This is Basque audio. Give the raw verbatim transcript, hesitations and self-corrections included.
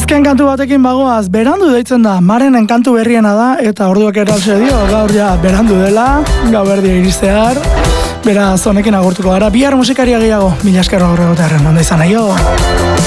Azken kantu batekin bagoaz, berandu deitzen da, Marenen kantu berriena da, eta orduak eralse dio, gaur ja berandu dela, gau erdia iristear, beraz honekin agurtuko gara, bihar musikaria gehiago, mila esker gaur egotearen, onda izan aio.